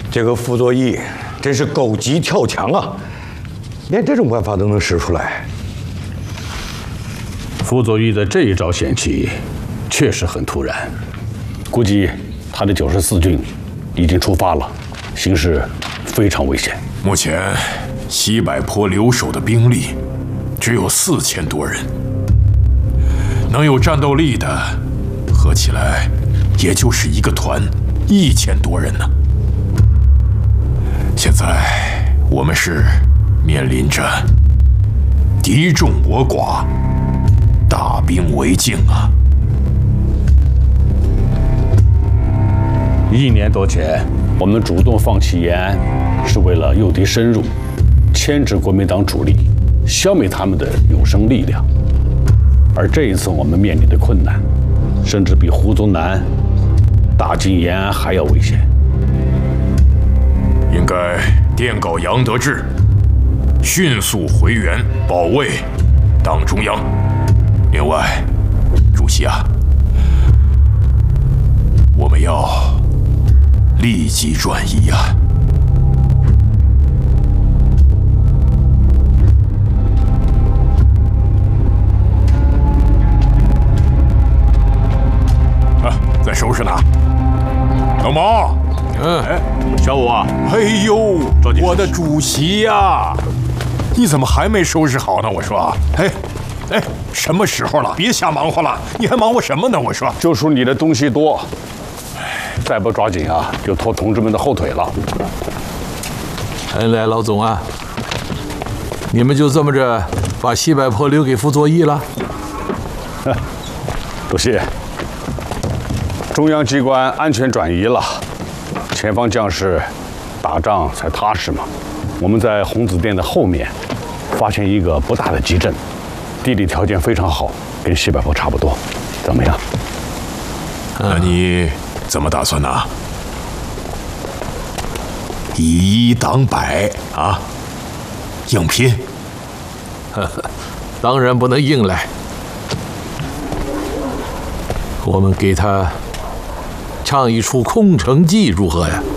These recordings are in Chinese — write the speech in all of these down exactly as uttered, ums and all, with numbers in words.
这个傅作义真是狗急跳墙啊，连这种办法都能使出来。 傅作义的这一招险棋，确实很突然。估计他的九十四军已经出发了，形势非常危险。 目前西柏坡留守的兵力只有四千多人，能有战斗力的，合起来也就是一个团，一千多人呢。现在我们是面临着敌众我寡，大兵为境啊！ 一年多前，我们主动放弃延安，是为了诱敌深入，牵制国民党主力，消灭他们的有生力量。而这一次我们面临的困难，甚至比胡宗南打进延安还要危险。 应该电告杨得志，迅速回援保卫党中央。另外，主席啊，我们要立即转移啊！啊，在收拾呢。老毛， 嗯， 哎， 小武啊， 哎呦，我的主席呀，你怎么还没收拾好呢？我说，哎，哎，什么时候了？别瞎忙活了，你还忙活什么呢？我说， 就说你的东西多，再不抓紧啊，就拖同志们的后腿了。 哎，来，老总啊，你们就这么着把西柏坡留给傅作义了？ 主席，中央机关安全转移了，前方将士打仗才踏实嘛。我们在红子店的后面发现一个不大的集镇，地理条件非常好，跟西柏坡差不多，怎么样？ 那你怎么打算呢？以一挡百啊，硬拼？ 当然不能硬来，我们给他唱一出空城计如何呀？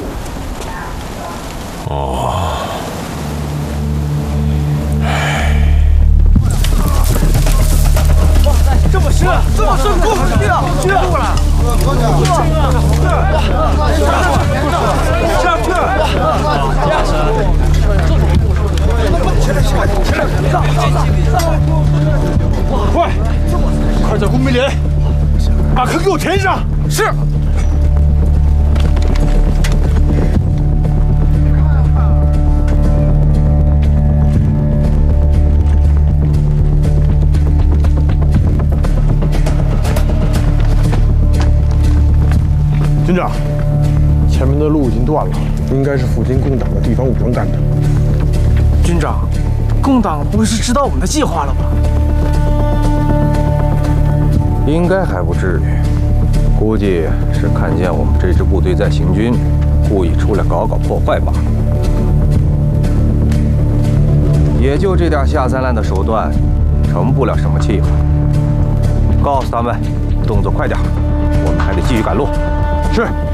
哦， 哇塞，这么深，这么深，过不去了，去了，过了，上去，快，快在公民连把坑给我填上。是。 军长，前面的路已经断了，应该是附近共党的地方武装干的。 军长，共党不会是知道我们的计划了吧？ 应该还不至于，估计是看见我们这支部队在行军，故意出来搞搞破坏罢了。也就这点下三滥的手段，成不了什么气话。告诉他们，动作快点，我们还得继续赶路。是。